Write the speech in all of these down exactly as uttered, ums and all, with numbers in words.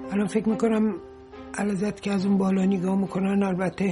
الان فکر میکنم علازت که از اون بالا نگاه میکنن، البته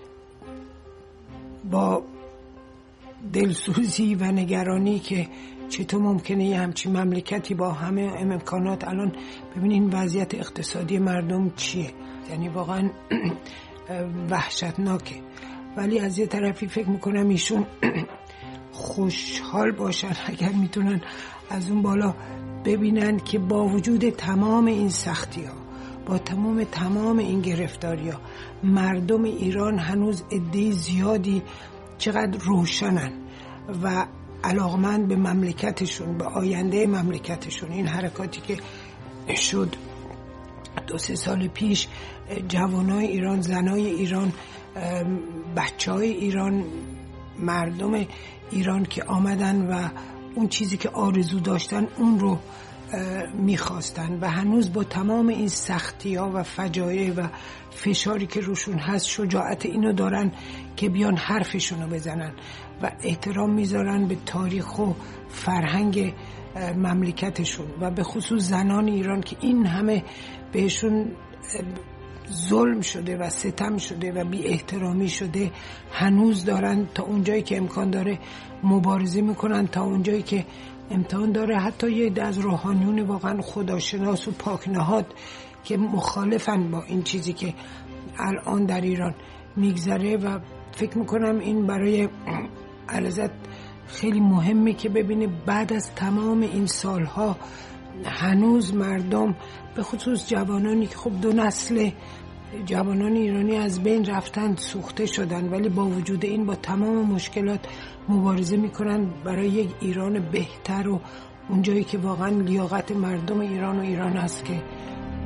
با دلسوزی و نگرانی که چطور ممکنه یه همچین مملکتی با همه امکانات، الان ببینین وضعیت اقتصادی مردم چیه، یعنی واقعا وحشتناکه. ولی از یه طرفی فکر میکنم ایشون خوشحال باشن اگر میتونن از اون بالا ببینن که با وجود تمام این سختی ها، با تمام تمام این گرفتاری ها، مردم ایران هنوز عده زیادی چقدر روشنن و علاقمند به مملکتشون، به آینده مملکتشون. این حرکاتی که شد دو سه سال پیش، جوانای ایران، زنای ایران، بچهای ایران، مردم ایران که آمدن و اون چیزی که آرزو داشتن اون رو میخواستن و هنوز با تمام این سختی ها و فجایع و فشاری که روشون هست شجاعت اینو دارن که بیان حرفشونو بزنن و احترام میذارن به تاریخ و فرهنگ مملکتشون و به خصوص زنان ایران که این همه بهشون ظلم شده و ستم شده و بی احترامی شده، هنوز دارن تا اونجایی که امکان داره مبارزه میکنن، تا اونجایی که امکان داره. حتی یه عده از روحانیون واقعا خداشناس و پاکنهاد که مخالفن با این چیزی که الان در ایران میگذره و فکر میکنم این برای علازت خیلی مهمه که ببینه بعد از تمام این سالها هنوز مردم، به خصوص جوانانی که خب دو نسل جوانان ایرانی از بین رفتن، سوخته شدن، ولی با وجود این با تمام مشکلات مبارزه میکنن برای یک ایران بهتر و اونجایی که واقعا لیاقت مردم ایران و ایران هست که